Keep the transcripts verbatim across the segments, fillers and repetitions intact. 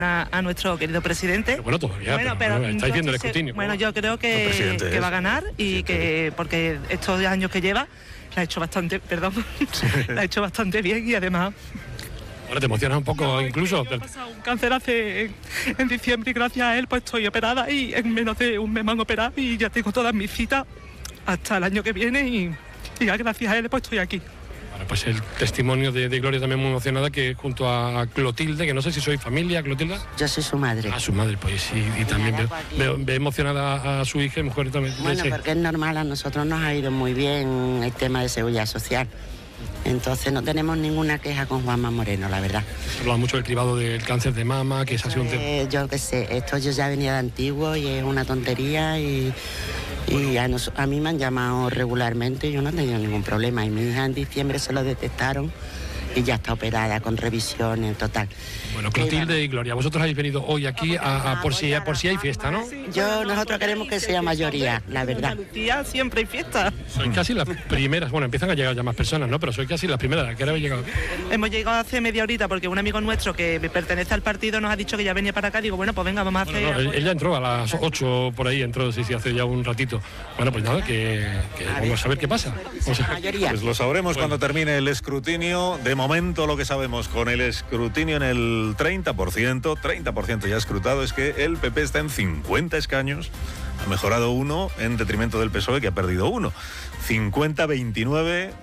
A, a nuestro querido presidente. Pero bueno, todavía, bueno, pero, pero bueno, estáis viendo el sé, escrutinio. Bueno, yo creo que, que va a ganar y sí, que porque estos años que lleva la ha hecho bastante, perdón, sí. la ha hecho bastante bien y además. Ahora te emocionas un poco, no, incluso. Yo he pasado un cáncer hace en, en diciembre y gracias a él pues estoy operada y en menos de un mes me han operado y ya tengo todas mis citas hasta el año que viene y, y ya gracias a él pues estoy aquí. Pues el testimonio de, de Gloria también muy emocionada, que junto a Clotilde, que no sé si soy familia, Clotilde. Yo soy su madre. Ah, su madre, pues sí, y, y también ve, ve, ve emocionada a su hija y mujer también. Bueno, porque es normal, a nosotros nos ha ido muy bien el tema de seguridad social. Entonces no tenemos ninguna queja con Juanma Moreno, la verdad. Se habla mucho del cribado del cáncer de mama, que es así un tema. Eh, yo qué sé, esto yo ya venía de antiguo y es una tontería y... Y a, nos, a mí me han llamado regularmente y yo no he tenido ningún problema. Y mi hija en diciembre se lo detectaron y ya está operada con revisiones, total. Bueno, Clotilde y, y Gloria, vosotros habéis venido hoy aquí a, a por, si, a por si hay fiesta, ¿no? Yo, nosotros queremos que sea mayoría, la verdad. En Andalucía siempre hay fiesta. Soy casi las primeras, bueno, empiezan a llegar ya más personas, ¿no? Pero soy casi las primeras. ¿A qué hora habéis llegado? Hemos llegado hace media horita porque un amigo nuestro que pertenece al partido nos ha dicho que ya venía para acá. Digo, bueno, pues venga, vamos a hacer... Bueno, no, ella entró a las ocho por ahí, entró, sí, sí, hace ya un ratito. Bueno, pues nada, que, que vamos a ver qué pasa. O sea, pues lo sabremos bueno. cuando termine el escrutinio. De momento lo que sabemos con el escrutinio en el treinta por ciento, treinta por ciento ya escrutado, es que el P P está en cincuenta escaños, ha mejorado uno en detrimento del P S O E, que ha perdido uno. cincuenta veintinueve,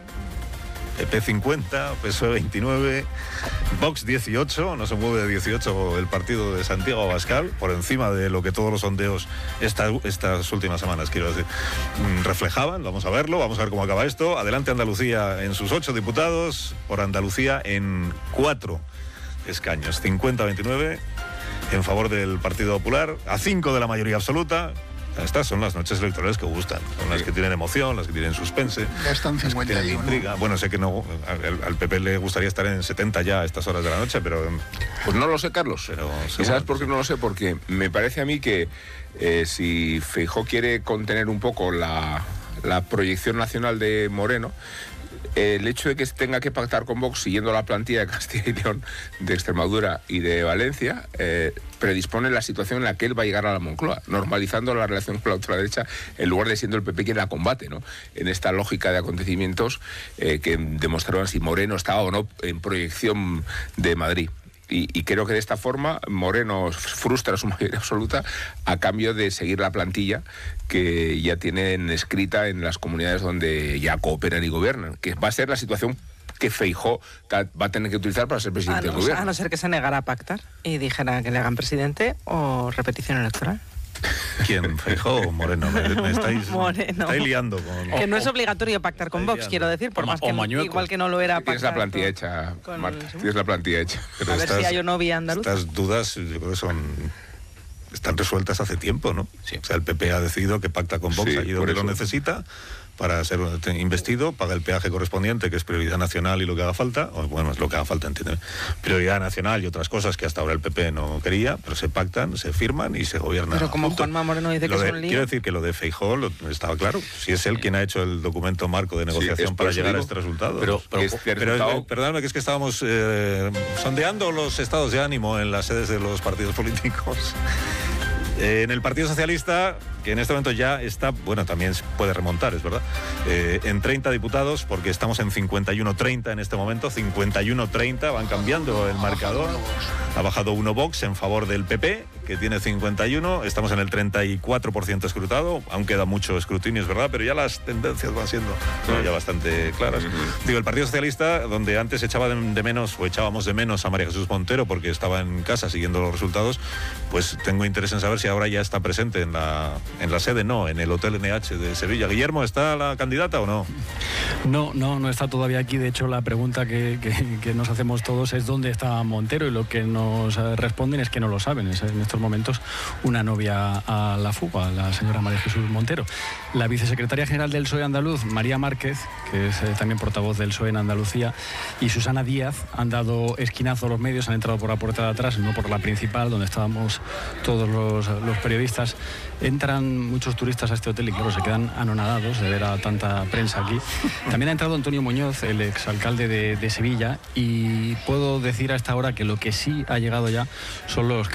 P P cincuenta, P S O E veintinueve, Vox dieciocho, no se mueve de dieciocho el partido de Santiago Abascal, por encima de lo que todos los sondeos esta, estas últimas semanas, quiero decir, reflejaban. Vamos a verlo, vamos a ver cómo acaba esto. Adelante Andalucía en sus ocho diputados, por Andalucía en cuatro escaños, cincuenta veintinueve en favor del Partido Popular, a cinco de la mayoría absoluta. Estas son las noches electorales que gustan, son las que tienen emoción, las que tienen suspense, ya están cincuenta, las que tienen intriga. ¿No? Bueno, sé que no, al, al P P le gustaría estar en setenta ya a estas horas de la noche, pero... Pues no lo sé, Carlos. Pero, ¿Y sabes por qué no lo sé? Porque me parece a mí que eh, si Feijóo quiere contener un poco la, la proyección nacional de Moreno, el hecho de que tenga que pactar con Vox siguiendo la plantilla de Castilla y León, de Extremadura y de Valencia, eh, predispone la situación en la que él va a llegar a la Moncloa, normalizando la relación con la ultraderecha en lugar de siendo el P P quien la combate, ¿no? En esta lógica de acontecimientos eh, que demostraron si Moreno estaba o no en proyección de Madrid. Y, y creo que de esta forma Moreno frustra su mayoría absoluta a cambio de seguir la plantilla que ya tienen escrita en las comunidades donde ya cooperan y gobiernan, que va a ser la situación que Feijóo va a tener que utilizar para ser presidente a no, del gobierno. A no ser que se negara a pactar y dijera que le hagan presidente o repetición electoral. ¿Quién? ¿Feijóo o Moreno? Me, me estáis, Moreno. estáis liando con... Que no es obligatorio pactar con Vox, quiero decir, por o más que no, igual que no lo era pactar. Tienes la plantilla con, hecha, con Marta, el... tienes la plantilla hecha. Pero a ver estas, si hay o no vía andaluza. Estas dudas yo creo que son... están resueltas hace tiempo, ¿no? Sí. O sea, el P P ha decidido que pacta con Vox sí, allí donde lo necesita para ser investido, paga el peaje correspondiente, que es prioridad nacional y lo que haga falta, o bueno, es lo que haga falta, entiéndeme, prioridad nacional y otras cosas que hasta ahora el P P no quería, pero se pactan, se firman y se gobierna. Pero como juntos. Juanma Moreno dice que de, es un lío. Quiero decir que lo de Feijóo lo, estaba claro, si es él sí. quien ha hecho el documento marco de negociación sí, para llegar digo, a este resultado. Pero, pero, este pero resultado... eh, perdóname, que es que estábamos eh, sondeando los estados de ánimo en las sedes de los partidos políticos. Eh, en el Partido Socialista, que en este momento ya está, bueno, también puede remontar, es verdad, eh, en treinta diputados, porque estamos en cincuenta y uno treinta en este momento, cincuenta y uno treinta, van cambiando el marcador. Ha bajado uno Vox en favor del P P, que tiene cincuenta y uno, estamos en el treinta y cuatro por ciento escrutado, aún queda mucho escrutinio, es verdad, pero ya las tendencias van siendo bueno, ya bastante claras. Uh-huh. Digo, el Partido Socialista, donde antes echaba de, de menos, o echábamos de menos a María Jesús Montero, porque estaba en casa siguiendo los resultados, pues tengo interés en saber si ahora ya está presente en la, en la sede, no, en el Hotel N H de Sevilla. Guillermo, ¿está la candidata o no? No, no, no está todavía aquí. De hecho, la pregunta que, que, que nos hacemos todos es ¿dónde está Montero? Y lo que nos responden es que no lo saben. Es en estos momentos una novia a la fuga, la señora María Jesús Montero. La vicesecretaria general del P S O E andaluz, María Márquez, que es eh, también portavoz del P S O E en Andalucía, y Susana Díaz han dado esquinazo a los medios, han entrado por la puerta de atrás, no por la principal, donde estábamos todos los, los periodistas. Entran muchos turistas a este hotel y claro, se quedan anonadados de ver a tanta prensa aquí. También ha entrado Antonio Muñoz, el exalcalde de, de Sevilla, y puedo decir a esta hora que lo que sí ha llegado ya son los